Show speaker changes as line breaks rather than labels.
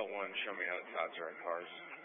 L1, show me how it tops our cars.